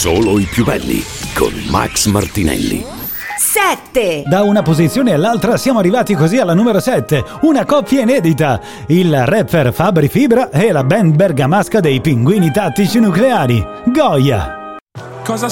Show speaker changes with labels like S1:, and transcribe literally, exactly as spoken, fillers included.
S1: Solo i più belli con Max Martinelli.
S2: sette.
S3: Da una posizione all'altra siamo arrivati così alla numero sette, una coppia inedita, il rapper Fabri Fibra e la band bergamasca dei Pinguini Tattici Nucleari, Goya.
S4: Cosa